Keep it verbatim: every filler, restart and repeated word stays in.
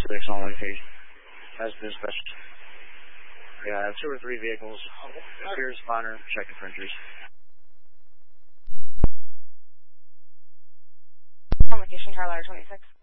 six on location. As dispatched. Yeah, I have two or three vehicles. Here's spawner, checking for injuries. On location, car ladder twenty-six.